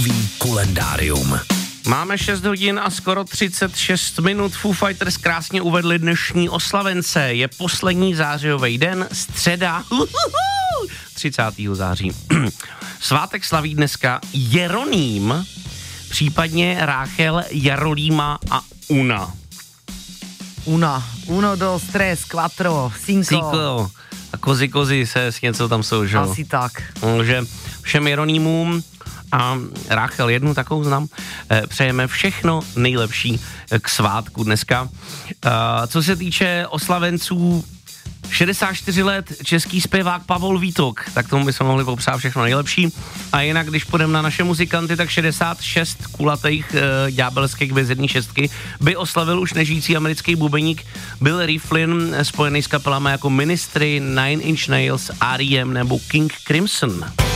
Kalendárium. Máme 6 hodin a skoro 36 minut. Foo Fighters krásně uvedli dnešní oslavence. Je poslední zářijový den, středa, 30. září. Svátek slaví dneska Jeroným, případně Ráchel, Jarolíma a Una. Uno, dos, tres, quattro, cinco. A kozy se s něco tam jsou, že? Asi tak. Takže všem Jeronýmům a Ráchel, jednu takovou znám, přejeme všechno nejlepší k svátku dneska. Co se týče oslavenců, 64 let český zpěvák Pavol Vítok, tak tomu bychom mohli popřát všechno nejlepší. A jinak, když půjdeme na naše muzikanty, tak 66 kulatých ďábelských bez jedné šestky by oslavil už nežijící americký bubeník Bill Rieflin, spojený s kapelami jako Ministry, Nine Inch Nails, R.E.M. nebo King Crimson.